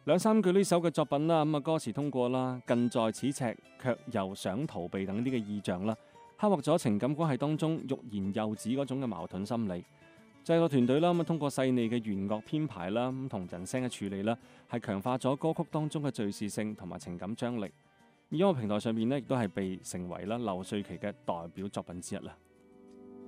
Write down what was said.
兩三句呢首嘅作品啦，咁啊歌詞通過啦，近在咫尺，卻又想逃避等啲嘅意象啦，刻畫咗情感關係當中欲言又止嗰種嘅矛盾心理。製作團隊啦，咁通過細膩嘅弦樂編排啦，咁同人聲嘅處理啦，係強化咗歌曲當中嘅敘事性同埋情感張力。而音樂平台上面呢，亦都係被成為啦劉瑞琦嘅代表作品之一啦。